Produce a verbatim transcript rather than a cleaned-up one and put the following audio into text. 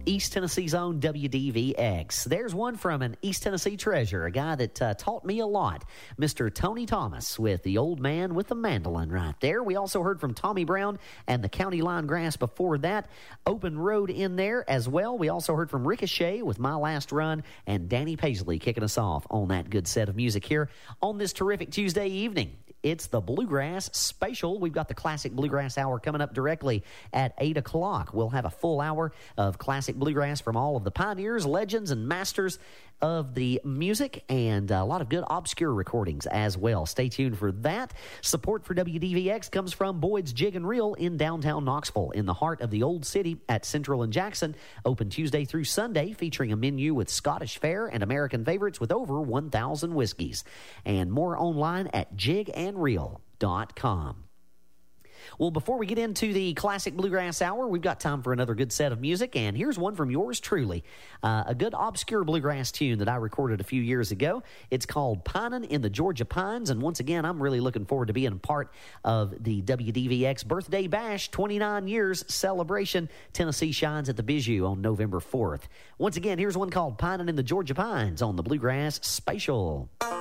East Tennessee's own W D V X. There's one from an East Tennessee treasure, a guy that uh, taught me a lot, Mister Tony Thomas with The Old Man with the Mandolin right there. We also heard from Tommy Brown and the County Line Grass before that. Open Road in there as well. We also heard from Ricochet with My Last Run and Danny Paisley kicking us off on that good set of music here on this terrific Tuesday evening. It's the Bluegrass Special. We've got the Classic Bluegrass Hour coming up directly at eight o'clock. We'll have a full hour of classic bluegrass from all of the pioneers, legends, and masters of the music, and a lot of good obscure recordings as well. Stay tuned for that. Support for W D V X comes from Boyd's Jig and Reel in downtown Knoxville, in the heart of the Old City at Central and Jackson. Open Tuesday through Sunday, featuring a menu with Scottish fare and American favorites with over one thousand whiskeys. And more online at jig and reel dot com. Well, before we get into the Classic Bluegrass Hour, we've got time for another good set of music, and here's one from yours truly. Uh, a good obscure bluegrass tune that I recorded a few years ago. It's called Pinin' in the Georgia Pines, and once again, I'm really looking forward to being a part of the W D V X Birthday Bash twenty-nine years celebration. Tennessee shines at the Bijou on November fourth. Once again, here's one called Pinin' in the Georgia Pines on the Bluegrass Special.